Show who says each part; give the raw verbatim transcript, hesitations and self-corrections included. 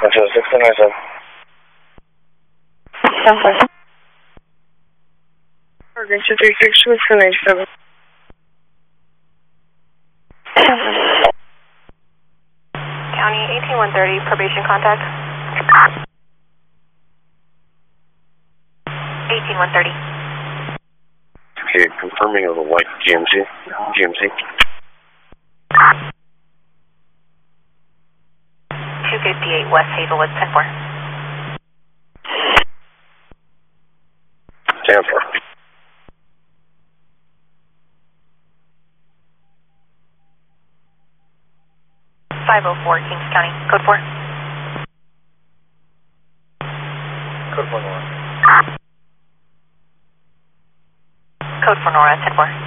Speaker 1: That's a six nine seven.
Speaker 2: Southwest. Oregon two three six, Whiskey ninety-seven.
Speaker 3: County eighteen one thirty, probation contact. eighteen one thirty.
Speaker 1: Okay, confirming of the white G M C. G M C.
Speaker 3: two fifty-eight West Hazelwood, ten four.
Speaker 1: ten four.
Speaker 3: five oh four, Kings County, code four.
Speaker 1: Code four Nora.
Speaker 3: Code four Nora, ten four.